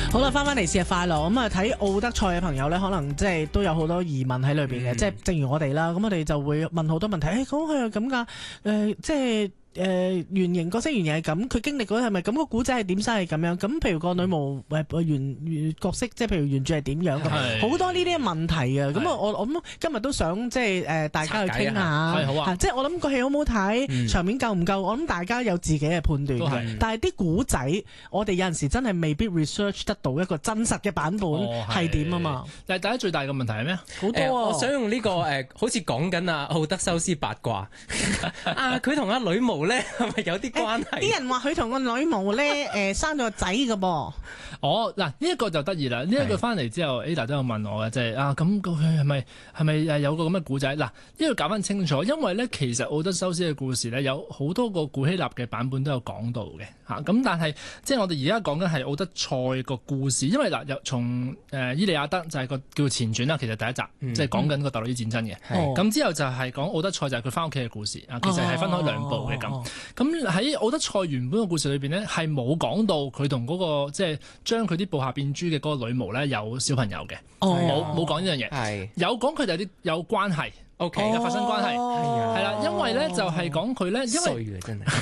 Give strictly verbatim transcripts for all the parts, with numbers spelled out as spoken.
好啦，翻翻嚟節日快樂咁啊！睇奧德賽嘅朋友咧，可能即係都有好多疑問喺裏邊嘅，即係正如我哋啦，咁我哋就會問好多問題。誒，講佢係咁噶？誒，即係。誒原型角色原型係咁，佢經歷嗰係咪咁？個古仔係點先係咁樣？咁譬如個女巫誒原原角色，即係譬如原著係點樣？好多呢啲問題嘅。咁啊，我我諗今日都想即係誒大家去傾下， 係好啊！ 即係我諗個戲好唔好睇，場面夠唔夠？我諗大家有自己嘅判斷嘅。但係啲古仔，我哋有陣時真係未必 research 得到一個真實嘅版本係點啊嘛。 但係大家最大嘅問題係咩？ 好多啊！ 我想用呢個誒，好似講緊啊奧德修斯八卦啊，佢同阿女巫咧係咪有啲關係？ 啲人話佢同個女巫咧誒生咗個仔㗎噃。 哦，嗱呢一個就得意啦！呢、這、一個翻嚟之後 ，Ada 都有問我嘅，即係啊咁佢係咪係咪誒有個咁嘅古仔？嗱呢個搞翻清楚，因為咧其實奧德修斯嘅故事咧有好多個古希臘嘅版本都有講到嘅嚇。咁、啊、但係即係我哋而家講緊係奧德賽個故事，因為嗱由從誒、呃、伊利亞德就係個叫前傳啦，其實第一集、嗯、即係講緊個特洛伊戰爭嘅。咁、哦、之後就係講奧德賽就係佢翻屋企嘅故事啊，其實係分開兩部嘅咁。咁喺奧德賽原本嘅故事裏邊呢，係冇講到佢同嗰個即係將佢啲部下變豬嘅嗰個女巫咧有小朋友嘅，冇冇講呢樣嘢，有講佢哋有啲有關係，OK，有發生關係，係啦、哦，因為咧就係講佢咧，因為真係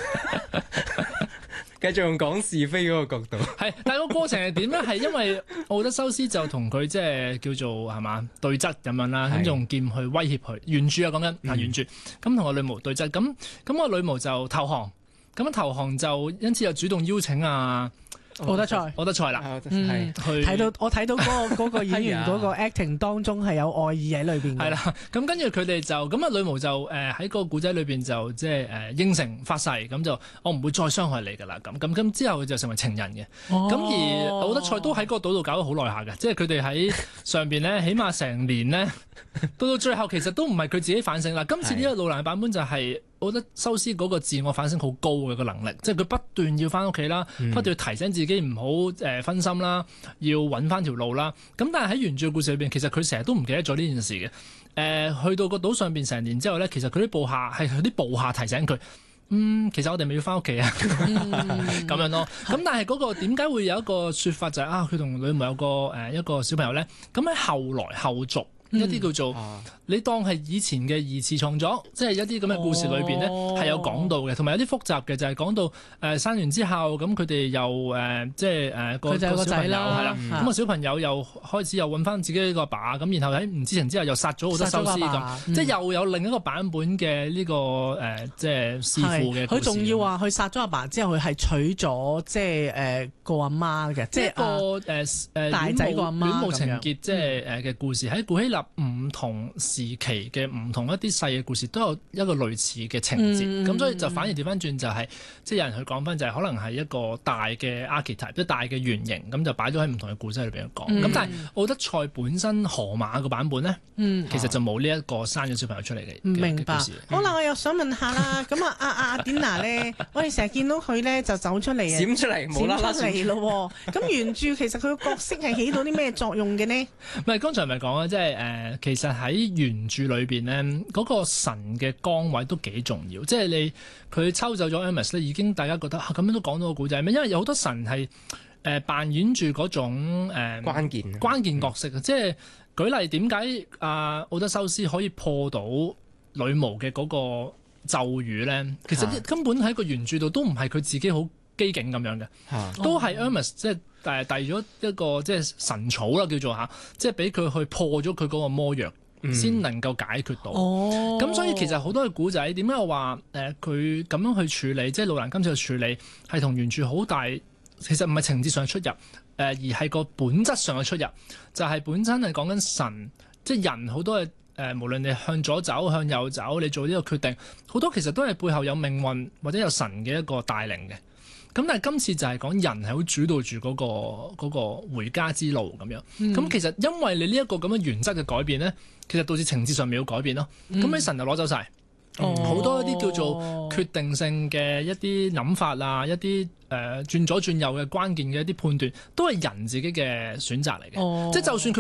繼續用講是非嗰個角度， 係，但係個過程係點咧？係因為奧德修斯就同佢即係叫做係嘛對質咁樣啦，咁用劍去威脅佢，原著啊講緊啊原著，咁同個女巫對質，咁咁個女巫就投降，咁投降就因此又主動邀請啊。奧德賽，奧德賽啦， 嗯，睇到我睇到嗰個嗰個演員嗰個 acting 當中係有愛意喺裏邊嘅。係啦， 咁跟住佢哋就咁啊，女巫就誒喺個古仔裏邊就即係誒應承發誓，咁就我唔會再傷害你㗎啦。咁咁咁之後佢就成為情人嘅。咁、哦、而奧德賽都喺嗰個島度搞咗好耐下嘅，即係佢哋喺上邊咧，起碼成年咧，到到最後其實都唔係佢自己反省啦。今次呢個路蘭版本就係、是。奧德修斯嗰個自我反省好高嘅個能力，即係佢不斷要翻屋企啦，嗯、不斷要提醒自己唔好誒分心啦，要揾翻條路啦。咁但係喺原著故事裏邊，其實佢成日都唔記得咗呢件事嘅。誒、呃，去到個島上邊成年之後咧，其實佢啲部下係佢啲部下提醒佢，嗯，其實我哋咪要翻屋企啊，咁樣咯。咁但係嗰個點解會有一個説法就係、是、啊，佢同女巫有個誒、呃、一個小朋友咧？咁喺後來後續。一啲叫做、嗯、你當係以前嘅二次創作，即係一啲咁嘅故事裏邊呢係、哦、有講到嘅，同埋有啲複雜嘅就係、是、講到誒、呃、生完之後，咁佢哋又誒、呃、即係誒個個小朋友係啦，咁個小朋友又開始又揾翻自己個爸，咁然後喺唔知情之後又殺咗奧德修斯咁，即係又有另一個版本嘅呢、這個誒、呃、即係弒父嘅故事。佢仲要話佢殺咗阿爸之後，佢係娶咗即係誒個阿媽嘅，即係個誒誒大仔個阿媽戀母情結，即係誒嘅故事喺古希臘。唔同時期嘅唔同一啲細嘅故事都有一個類似嘅情節，咁、嗯、所以就反而調翻轉就係、是，即係有人去講翻就係可能係一個大嘅 archetype，即係大嘅原型，咁就擺咗喺唔同嘅故事裏邊講。咁、嗯、但係奧德賽本身荷馬個版本咧，嗯、其實就冇呢一個生咗小朋友出嚟嘅。明白。好啦，我又想問下啦，咁啊啊啊典娜咧，我哋成日見到佢咧就走出嚟啊， 閃出嚟，冇啦啦閃出嚟咯。咁原著其實佢個角色係起到啲咩作用嘅呢？ 唔係，剛才咪講啊，即係誒。呃其實喺原著裏邊呢，嗰、那個神嘅崗位都幾重要。即係你佢抽走咗 Hermes 咧，已經大家覺得咁、啊、樣都講到個故仔咩？因為有好多神係誒、呃、扮演住嗰種誒、呃、 關鍵關鍵角色啊。嗯、即係舉例，點解阿奧德修斯可以破到女巫嘅嗰個咒語咧？其實根本喺個原著度都唔係佢自己好機警咁樣嘅，啊、都係 Hermes 即係。誒遞咗一個即係神草啦，叫做嚇，即係俾佢去破咗佢嗰個魔藥，先、嗯、能夠解決到。哦，咁所以其實好多嘅古仔點解我話誒佢咁樣去處理，即係路蘭今次嘅處理係同原著好大，其實唔係情節上嘅出入，誒、呃、而係個本質上嘅出入，就係、是、本身係講緊神，即係人好多嘅誒、呃，無論你向左走向右走，你做呢個決定，好多其實都係背後有命運或者有神嘅一個帶領嘅。咁但係今次就係講人係好主導住嗰、嗰個嗰個回家之路咁樣。咁、嗯、其實因為你呢一個咁嘅原則嘅改變咧，其實導致情節上面要改變咯。咁你、嗯、神就攞走晒，好、嗯、多一啲叫做決定性嘅一啲諗法啊，一啲誒、呃、轉左轉右嘅關鍵嘅一啲判斷，都係人自己嘅選擇嚟嘅。哦、即係就算佢。